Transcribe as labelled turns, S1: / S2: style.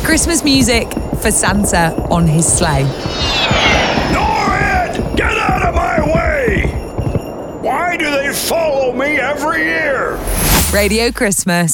S1: Christmas music for Santa on his sleigh.
S2: Norrid! Get out of my way! Why do they follow me every year?
S1: Radio Christmas.